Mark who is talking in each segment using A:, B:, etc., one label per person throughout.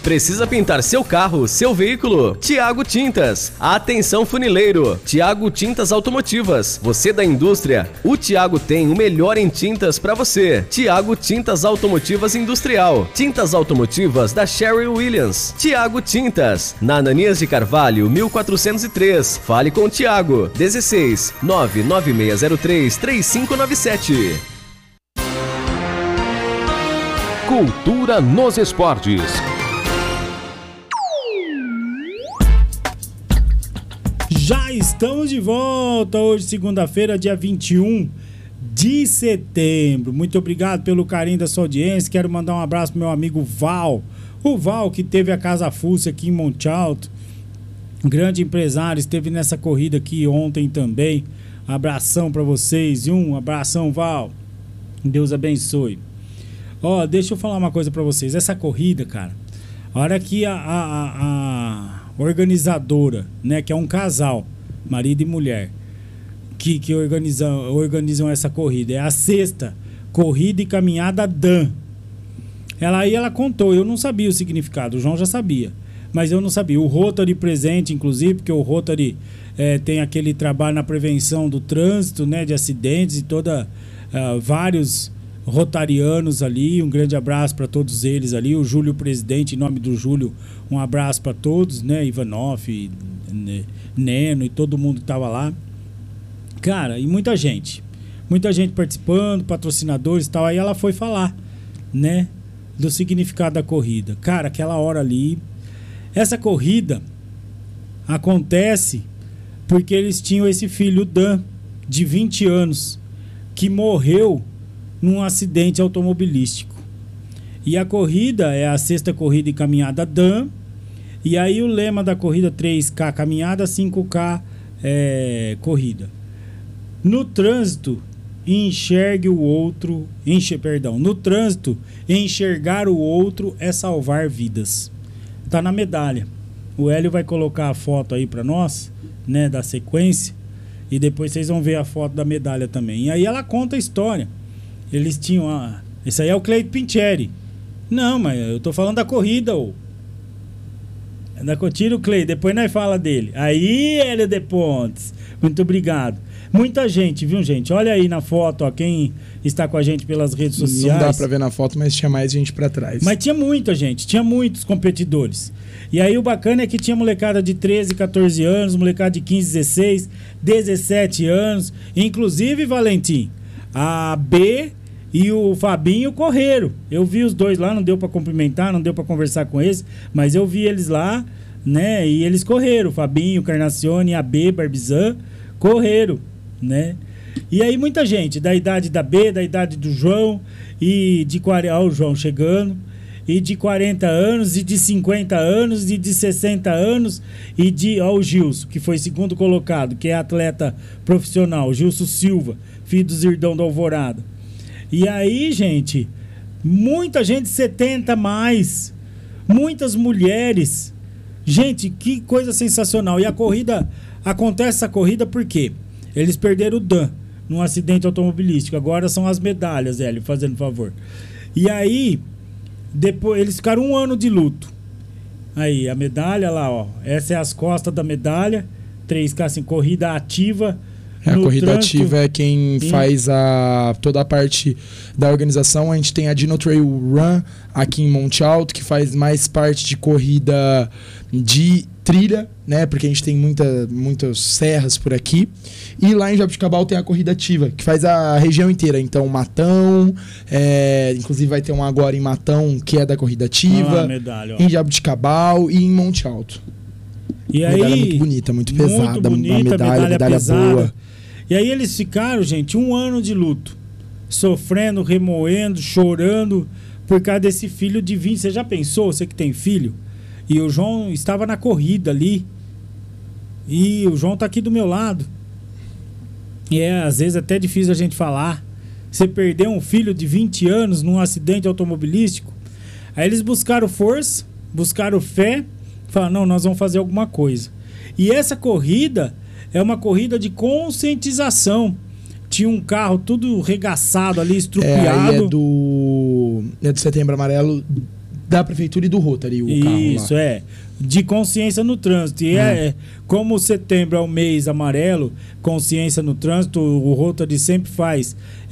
A: Precisa pintar seu carro, seu veículo? Tiago Tintas. Atenção funileiro. Tiago Tintas Automotivas. Você da indústria? O Tiago tem o melhor em tintas para você. Tiago Tintas Automotivas Industrial. Tintas automotivas da Sherwin Williams. Tiago Tintas. Na Ananias de Carvalho, 1403. Fale com o Tiago. 16 99603 3597.
B: Cultura nos esportes.
C: Já estamos de volta hoje, segunda-feira, dia 21 de setembro. Muito obrigado pelo carinho da sua audiência. Quero mandar um abraço pro meu amigo Val. O Val, que teve a Casa Fúcia aqui em Monte Alto. Um grande empresário, esteve nessa corrida aqui ontem também. Abração para vocês e um abração, Val. Deus abençoe. Ó, deixa eu falar uma coisa para vocês. Essa corrida, cara, a hora que a organizadora, né, que é um casal, marido e mulher, que organizam essa corrida, é a sexta corrida e caminhada DAN. Ela contou, eu não sabia o significado, o João já sabia, mas eu não sabia. O Rotary presente, inclusive, porque o Rotary tem aquele trabalho na prevenção do trânsito, né, de acidentes e vários rotarianos ali, um grande abraço para todos eles ali, o Júlio presidente, em nome do Júlio, um abraço para todos, né, Ivanoff, Neno e todo mundo que tava lá, cara, e muita gente participando, patrocinadores e tal. Aí ela foi falar, né, do significado da corrida. Cara, aquela hora ali, essa corrida acontece porque eles tinham esse filho, Dan, de 20 anos, que morreu num acidente automobilístico. E a corrida é a sexta corrida e caminhada DAN. E aí o lema da corrida: 3K caminhada, 5K corrida. No trânsito, enxergue o outro. No trânsito, enxergar o outro é salvar vidas. Tá na medalha. O Hélio vai colocar a foto aí pra nós, né, da sequência. E depois vocês vão ver a foto da medalha também. E aí ela conta a história. Eles tinham esse aí é o Cleito Pincheri. Não, mas eu tô falando da corrida, ô. Tira o Cleito, depois nós fala dele. Aí, Hélio de Pontes. Muito obrigado. Muita gente, viu, gente? Olha aí na foto, ó, quem está com a gente pelas redes sociais.
D: Não dá pra ver na foto, mas tinha mais gente pra trás.
C: Mas tinha muita gente, tinha muitos competidores. E aí o bacana é que tinha molecada de 13, 14 anos, molecada de 15, 16, 17 anos. Inclusive, Valentim, a B e o Fabinho correram. Eu vi os dois lá, não deu pra cumprimentar, não deu pra conversar com eles, mas eu vi eles lá, né? E eles correram. O Fabinho, Carnacione, a B, Barbizan, correram, né? E aí muita gente, da idade da B, da idade do João, e de 40... Ó, o João chegando. E de 40 anos, e de 50 anos, e de 60 anos, e de... Ó, o Gilson, que foi segundo colocado, que é atleta profissional, Gilson Silva, filho do Zirdão do Alvorada. E aí, gente, muita gente, 70 mais, muitas mulheres. Gente, que coisa sensacional. E a corrida, acontece essa corrida por quê? Eles perderam o Dan num acidente automobilístico. Agora são as medalhas, Hélio, fazendo favor. E aí, depois eles ficaram 1 ano de luto. Aí, a medalha lá, ó. Essa é as costas da medalha. 3K, assim, corrida ativa.
D: A corrida ativa é quem faz toda a parte da organização. A gente tem a Dino Trail Run aqui em Monte Alto, que faz mais parte de corrida de trilha, né? Porque a gente tem muitas serras por aqui. E lá em Jabuticabal tem a corrida ativa, que faz a região inteira. Então, Matão, inclusive vai ter um agora em Matão, que é da corrida ativa.
C: Medalha, ó.
D: Em Jabuticabal e em Monte Alto.
C: E
D: a medalha é muito bonita, muito pesada.
C: Muito bonita,
D: medalha
C: pesada.
D: Boa.
C: E aí eles ficaram, gente, 1 ano de luto. Sofrendo, remoendo, chorando por causa desse filho de 20. Você já pensou, você que tem filho? E o João estava na corrida ali. E o João tá aqui do meu lado. E às vezes até difícil a gente falar. Você perdeu um filho de 20 anos num acidente automobilístico. Aí eles buscaram força, buscaram fé. Falaram, não, nós vamos fazer alguma coisa. E essa corrida é uma corrida de conscientização. Tinha um carro tudo regaçado ali, estrupiado.
D: É do Setembro Amarelo da prefeitura e do Rotary, o carro lá.
C: Isso, de consciência no trânsito. E como setembro é o mês amarelo, consciência no trânsito, o Rotary sempre faz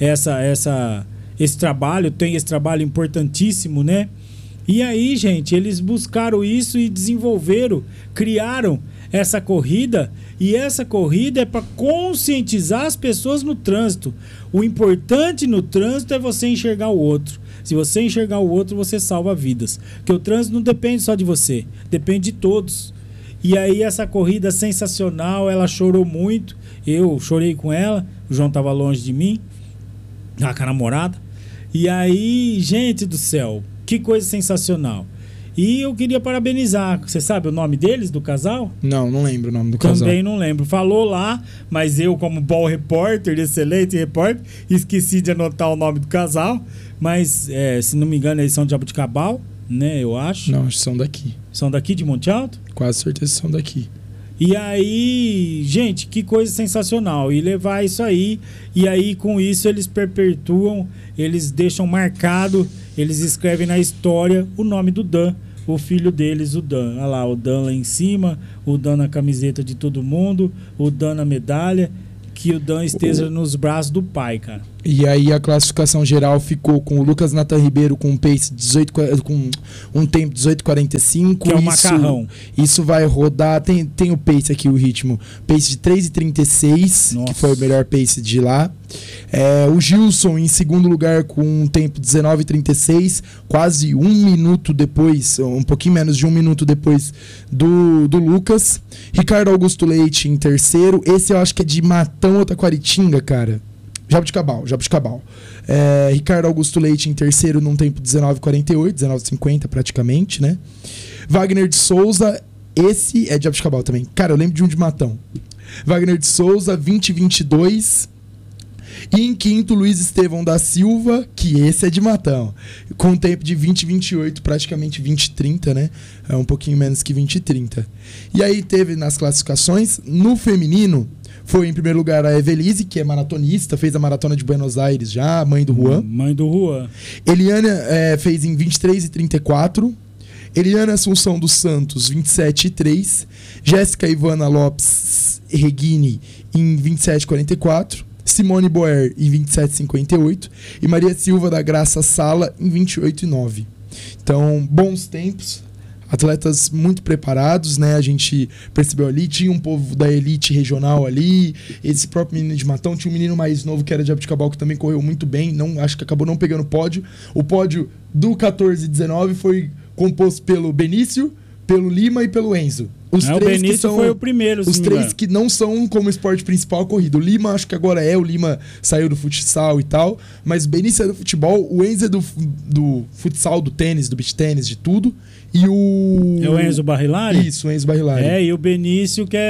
C: esse trabalho, tem esse trabalho importantíssimo, né? E aí, gente, eles buscaram isso e desenvolveram, criaram essa corrida, e essa corrida é para conscientizar as pessoas no trânsito. O importante no trânsito é você enxergar o outro. Se você enxergar o outro, você salva vidas. Porque o trânsito não depende só de você, depende de todos. E aí essa corrida sensacional, ela chorou muito, eu chorei com ela, o João estava longe de mim, com a namorada. E aí, gente do céu, que coisa sensacional. E eu queria parabenizar. Você sabe o nome deles, do casal?
D: Não lembro o nome do casal.
C: Também não lembro. Falou lá, mas eu, como bom repórter, excelente repórter, esqueci de anotar o nome do casal. Mas, se não me engano, eles são de Jabuticabal, né? Eu acho.
D: Não, acho que são daqui.
C: São daqui de Monte Alto?
D: Quase certeza que são daqui.
C: E aí, gente, que coisa sensacional. E levar isso aí. E aí, com isso, eles perpetuam, eles deixam marcado, eles escrevem na história o nome do Dan, o filho deles, o Dan. Olha lá, o Dan lá em cima, o Dan na camiseta de todo mundo, o Dan na medalha. Que o Dan esteja nos braços do pai, cara.
D: E aí a classificação geral ficou com o Lucas Nathan Ribeiro com um pace com um tempo 18:45.
C: Que é o macarrão.
D: Isso vai rodar, tem o pace aqui, o ritmo. Pace de 3:36, que foi o melhor pace de lá. O Gilson em segundo lugar com um tempo 19:36, quase um minuto depois, um pouquinho menos de um minuto depois do Lucas. Ricardo Augusto Leite em terceiro. Esse eu acho que é de Matão ou Taquaritinga, cara. Jabuticabal. Ricardo Augusto Leite em terceiro num tempo 19:48, 19:50 praticamente, né? Wagner de Souza, esse é de Jabuticabal também. Cara, eu lembro de um de Matão. Wagner de Souza, 20:22. E em quinto, Luiz Estevão da Silva, que esse é de Matão, com um tempo de 20:28, praticamente 20:30, né? É um pouquinho menos que 20:30. E aí teve nas classificações, no feminino, foi em primeiro lugar a Evelise, que é maratonista, fez a maratona de Buenos Aires já, mãe do Juan.
C: Mãe do Juan.
D: Eliana fez em 23:34. Eliana Assunção dos Santos, 27:03. Jéssica Ivana Lopes Reguini em 27:44. Simone Boer em 27:58 e Maria Silva da Graça Sala em 28:09. Então, bons tempos, atletas muito preparados, né? A gente percebeu ali, tinha um povo da elite regional ali, esse próprio menino de Matão, tinha um menino mais novo que era de Jabuticabal que também correu muito bem, acho que acabou não pegando pódio. O pódio do 14:19 foi composto pelo Benício, pelo Lima e pelo Enzo. Os três
C: o Benício que são, foi o primeiro.
D: Os três que não são como esporte principal a corrida. O Lima acho que agora o Lima saiu do futsal e tal, mas o Benício é do futebol, o Enzo é do futsal, do tênis, do beach tênis, de tudo. E o...
C: É o Enzo Barrilari?
D: Isso, o Enzo Barrilari.
C: E o Benício que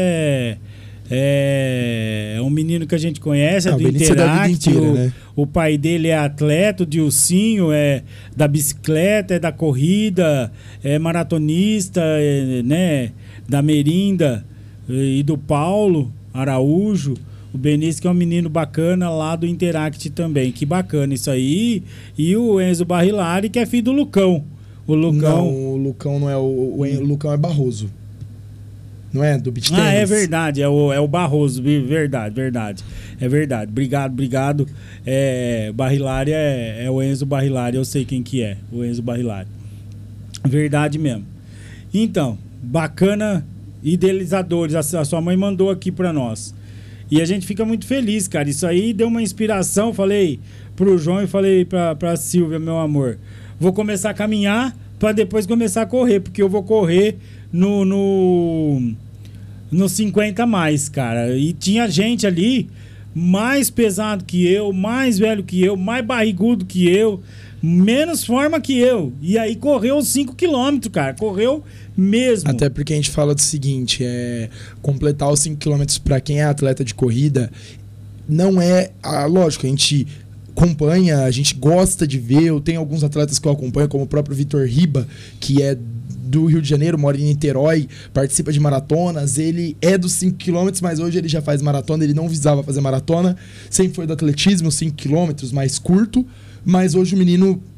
C: é um menino que a gente conhece, do Interact, inteira, né? O pai dele é atleta, o Dilcinho é da bicicleta, é da corrida, é maratonista, né? Da Merinda e do Paulo Araújo. O Benício que é um menino bacana lá do Interact também, que bacana isso aí. E o Enzo Barrilari que é filho do Lucão. O Lucão...
D: Não, o Lucão não é o Lucão é Barroso. Não é? Do beach tênis.
C: É verdade, é o Barroso, verdade. É verdade. Obrigado. Barrilari é o Enzo Barrilari, eu sei quem que é, o Enzo Barrilari. Verdade mesmo. Então, bacana, idealizadores, a sua mãe mandou aqui pra nós. E a gente fica muito feliz, cara. Isso aí deu uma inspiração, falei pro João e falei pra Silvia, meu amor. Vou começar a caminhar pra depois começar a correr, porque eu vou correr no 50 mais, cara. E tinha gente ali mais pesado que eu, mais velho que eu, mais barrigudo que eu, menos forma que eu. E aí correu os 5 km, cara. Correu mesmo.
D: Até porque a gente fala do seguinte, completar os 5 km para quem é atleta de corrida não é... lógico, a gente acompanha, a gente gosta de ver. Eu tenho alguns atletas que eu acompanho, como o próprio Vitor Riba, que é do Rio de Janeiro, mora em Niterói, participa de maratonas. Ele é dos 5 km, mas hoje ele já faz maratona. Ele não visava fazer maratona, sempre foi do atletismo, 5 km mais curto, mas hoje o menino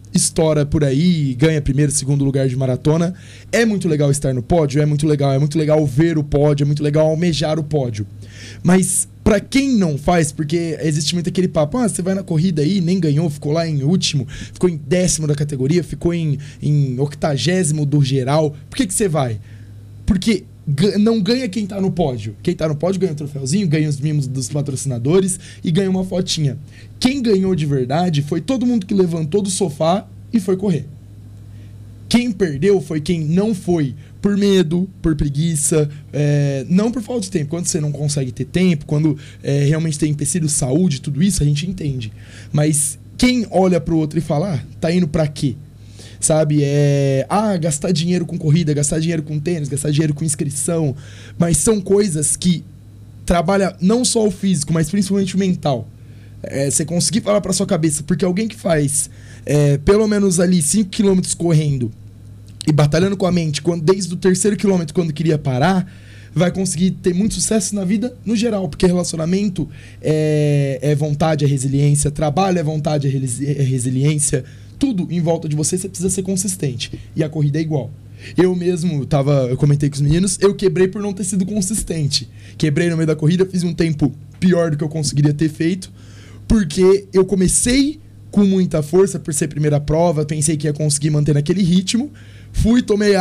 D: estoura por aí, ganha primeiro, segundo lugar de maratona. É muito legal estar no pódio, é muito legal ver o pódio, é muito legal almejar o pódio. Mas pra quem não faz, porque existe muito aquele papo, você vai na corrida aí, nem ganhou, ficou lá em último, ficou em 10º da categoria, ficou em 80º do geral, por que você vai? Porque não ganha quem tá no pódio. Quem tá no pódio ganha o troféuzinho, ganha os mimos dos patrocinadores e ganha uma fotinha. Quem ganhou de verdade foi todo mundo que levantou do sofá e foi correr. Quem perdeu foi quem não foi por medo, por preguiça, não por falta de tempo. Quando você não consegue ter tempo, quando realmente tem empecilho, saúde, tudo isso, a gente entende. Mas quem olha pro outro e fala, tá indo pra quê? Sabe, gastar dinheiro com corrida, gastar dinheiro com tênis, gastar dinheiro com inscrição, mas são coisas que trabalham não só o físico, mas principalmente o mental. Você conseguir falar pra sua cabeça, porque alguém que faz pelo menos ali 5 km correndo e batalhando com a mente, desde o 3º quilômetro, quando queria parar, vai conseguir ter muito sucesso na vida no geral, porque relacionamento é vontade, é resiliência, trabalho é vontade, é resiliência. Tudo em volta de você precisa ser consistente. E a corrida é igual. Eu mesmo eu comentei com os meninos, eu quebrei por não ter sido consistente. Quebrei no meio da corrida, fiz um tempo pior do que eu conseguiria ter feito, porque eu comecei com muita força por ser primeira prova, pensei que ia conseguir manter naquele ritmo, tomei